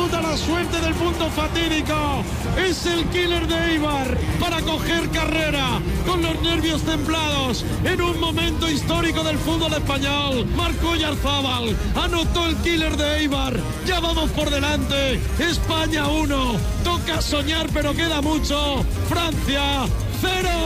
disfruta la suerte del punto fatídico. Es el killer de Eibar para coger carrera con los nervios templados en un momento histórico del fútbol español. Marcó Oyarzábal, anotó el killer de Eibar. Ya vamos por delante. España 1. Toca soñar, pero queda mucho. Francia 0.